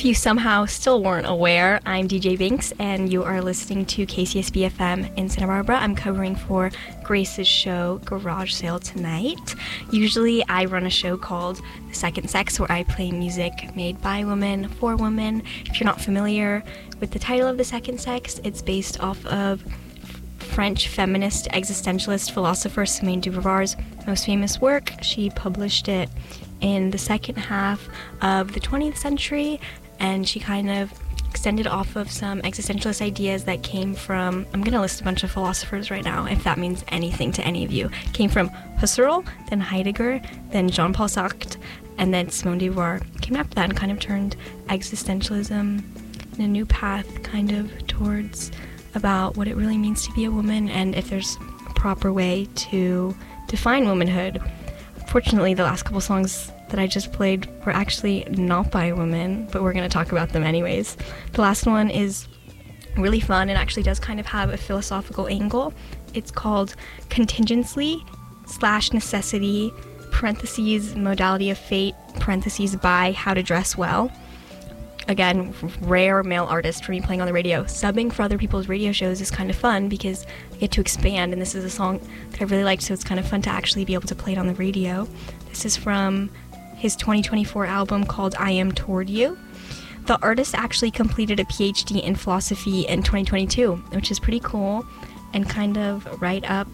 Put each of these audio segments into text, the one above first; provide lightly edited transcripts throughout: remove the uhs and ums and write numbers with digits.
If you somehow still weren't aware, I'm DJ Binks, and you are listening to KCSB FM in Santa Barbara. I'm covering for Grace's show, Garage Sale, tonight. Usually I run a show called The Second Sex, where I play music made by women for women. If you're not familiar with the title of The Second Sex, it's based off of French feminist existentialist philosopher Simone de Beauvoir's most famous work. She published it in the second half of the 20th century, and she kind of extended off of some existentialist ideas that came from, I'm going to list a bunch of philosophers right now, if that means anything to any of you. Came from Husserl, then Heidegger, then Jean-Paul Sartre, and then Simone de Beauvoir came after that and kind of turned existentialism in a new path kind of towards about what it really means to be a woman and if there's a proper way to define womanhood. Fortunately, the last couple songs that I just played were actually not by women, but we're going to talk about them anyways. The last one is really fun and actually does kind of have a philosophical angle. It's called Contingency/Necessity, parentheses, Modality of Fate, parentheses, by How to Dress Well. Again, rare male artist for me playing on the radio. Subbing for other people's radio shows is kind of fun because I get to expand, and this is a song that I really liked, so it's kind of fun to actually be able to play it on the radio. This is from his 2024 album called I Am Toward You. The artist actually completed a PhD in philosophy in 2022, which is pretty cool and kind of right up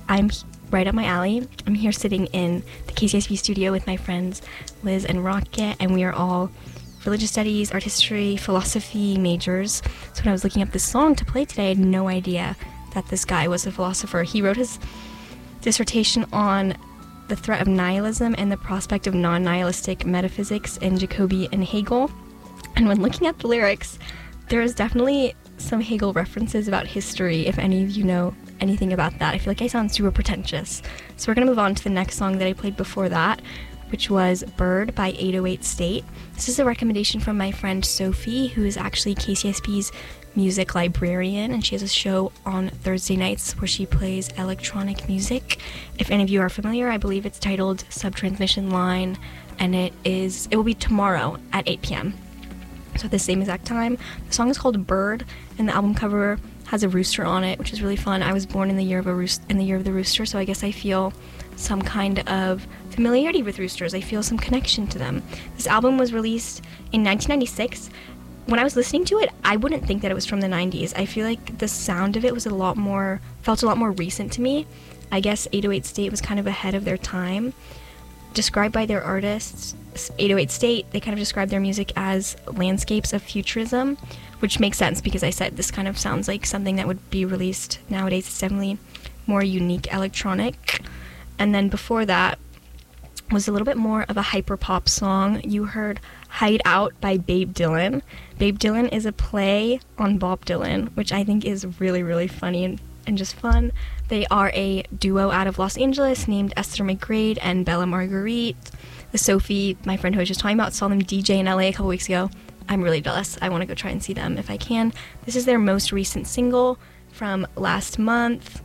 my alley. I'm here sitting in the KCSB studio with my friends Liz and Rocket, and we are all religious studies, art history, philosophy majors. So when I was looking up this song to play today, I had no idea that this guy was a philosopher. He wrote his dissertation on the threat of nihilism and the prospect of non-nihilistic metaphysics in Jacobi and Hegel. And when looking at the lyrics, there is definitely some Hegel references about history, if any of you know anything about that. I feel like I sound super pretentious. So we're going to move on to the next song that I played before that, which was Bird by 808 State. This is a recommendation from my friend Sophie, who is actually KCSB's music librarian, and she has a show on Thursday nights where she plays electronic music. If any of you are familiar, I believe it's titled Subtransmission Line, and it will be tomorrow at 8 p.m. So at the same exact time. The song is called Bird, and the album cover has a rooster on it, which is really fun. I was born in the year of the rooster, so I guess I feel some kind of familiarity with roosters. I feel some connection to them. This album was released in 1996. When I was listening to it, I wouldn't think that it was from the 90s. I feel like the sound of it was felt a lot more recent to me. I guess 808 State was kind of ahead of their time. Described by their artists, 808 State, they kind of describe their music as landscapes of futurism, which makes sense because I said this kind of sounds like something that would be released nowadays. It's definitely more unique electronic. And then before that was a little bit more of a hyper-pop song. You heard Hide Out by Babe Dylan. Babe Dylan is a play on Bob Dylan, which I think is really, really funny and just fun. They are a duo out of Los Angeles named Esther McGrade and Bella Marguerite. The Sophie, my friend who I was just talking about, saw them DJ in LA a couple weeks ago. I'm really jealous. I want to go try and see them if I can. This is their most recent single from last month.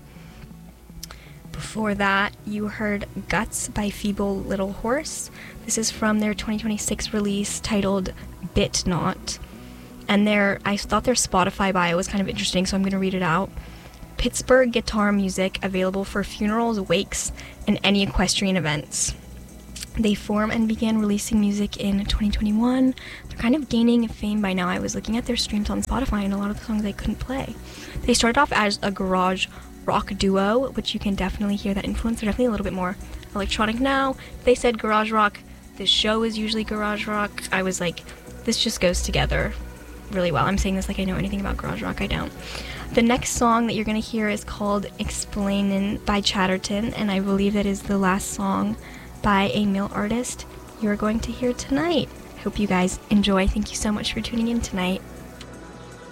Before that, you heard Guts by Feeble Little Horse. This is from their 2026 release titled Bit Not. And I thought their Spotify bio was kind of interesting, so I'm going to read it out. Pittsburgh guitar music available for funerals, wakes, and any equestrian events. They formed and began releasing music in 2021. They're kind of gaining fame by now. I was looking at their streams on Spotify, and a lot of the songs I couldn't play. They started off as a garage rock duo, which you can definitely hear that influence. They're definitely a little bit more electronic now. They said garage rock. This show is usually garage rock. I was like, this just goes together really well. I'm saying this like I know anything about garage rock. I don't. The next song that you're going to hear is called Explainin' by Chatterton, and I believe that is the last song by a male artist you're going to hear tonight. Hope you guys enjoy. Thank you so much for tuning in tonight.